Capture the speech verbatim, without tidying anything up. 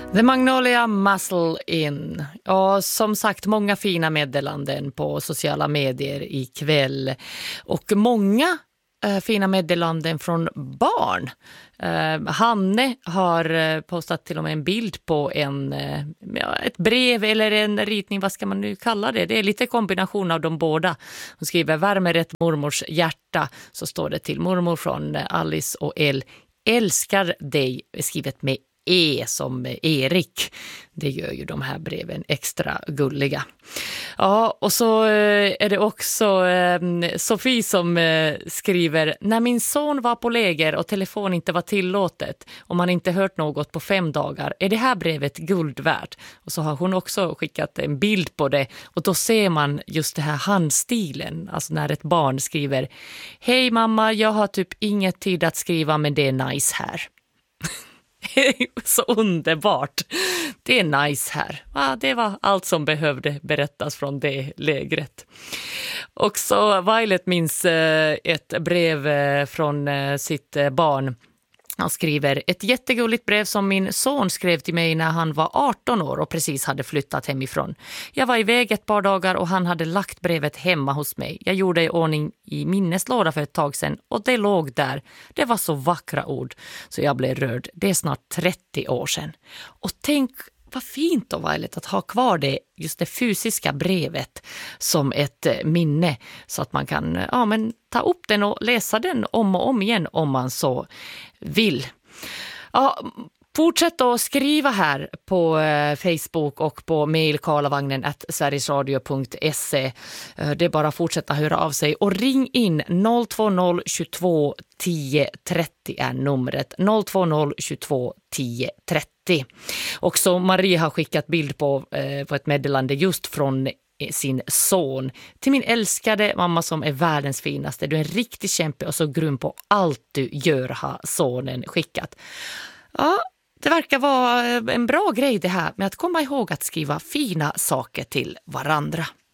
The Magnolia Muscle In. Och som sagt, många fina meddelanden på sociala medier ikväll. Och många äh, fina meddelanden från barn. Uh, Hanne har uh, postat till och med en bild på en, uh, ja, ett brev eller en ritning, vad ska man nu kalla det? Det är lite kombination av de båda. Hon skriver värmer ett mormors hjärta, så står det till mormor från uh, Alice och El. Älskar dig, skrivet med E som Erik. Det gör ju de här breven extra gulliga. Ja, och så är det också eh, Sofie som eh, skriver: när min son var på läger och telefon inte var tillåtet och man inte hört något på fem dagar, är det här brevet guld värt? Och så har hon också skickat en bild på det, och då ser man just det här handstilen, alltså när ett barn skriver: hej mamma, jag har typ inget tid att skriva, men det är nice här. Så underbart. Det är nice här. Ja, det var allt som behövde berättas från det lägret. Och så Violet minns ett brev från sitt barn. Han skriver: ett jättegulligt brev som min son skrev till mig när han var arton år och precis hade flyttat hemifrån. Jag var iväg ett par dagar och han hade lagt brevet hemma hos mig. Jag gjorde i ordning i minneslåda för ett tag sedan och det låg där. Det var så vackra ord så jag blev rörd. Det är snart trettio år sedan. Och tänk vad fint och Violet att ha kvar det, just det fysiska brevet som ett minne, så att man kan ja, men, ta upp den och läsa den om och om igen om man så vill. Ja, fortsätt att skriva här på eh, Facebook och på mail karlavagnen at sverigesradio punkt se. Eh, det är bara att fortsätta höra av sig och ring in noll två noll tjugotvå tio trettio är numret. noll två noll tjugotvå tio trettio. Också Marie har skickat bild på, eh, på ett meddelande just från sin son. Till min älskade mamma som är världens finaste. Du är en riktig kämpe och så grym på allt du gör, har sonen skickat. Ja, det verkar vara en bra grej det här med att komma ihåg att skriva fina saker till varandra.